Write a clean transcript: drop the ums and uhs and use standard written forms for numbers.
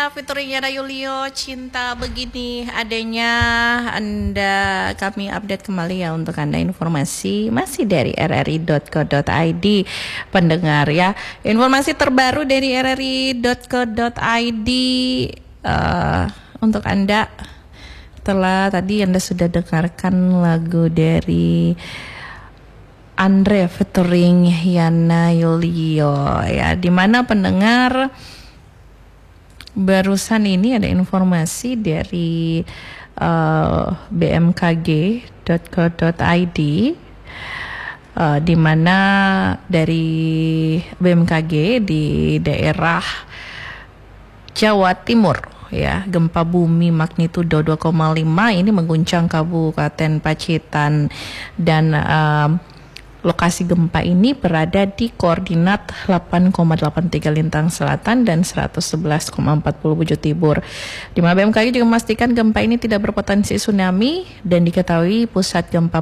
Fiturnya Yulio, cinta begini adanya kami update kembali ya untuk Anda informasi masih dari rri.co.id pendengar ya. Informasi terbaru dari rri.co.id untuk Anda. Setelah tadi Anda sudah dengarkan lagu dari Andre featuring Yana Yulio ya, dimana pendengar barusan ini ada informasi dari bmkg.co.id di mana dari BMKG di daerah Jawa Timur ya, gempa bumi magnitudo 2,5 ini mengguncang Kabupaten Pacitan dan lokasi gempa ini berada di koordinat 8,83 lintang selatan dan 111,40 bujur timur. Di mana BMKG juga memastikan gempa ini tidak berpotensi tsunami dan diketahui pusat gempa